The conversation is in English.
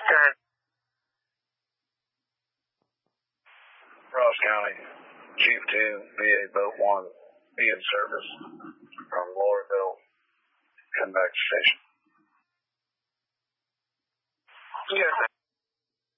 Okay. Ross County, Chief 2, VA Boat 1, be in service from Laurelville. Come back to station. Yes, sir.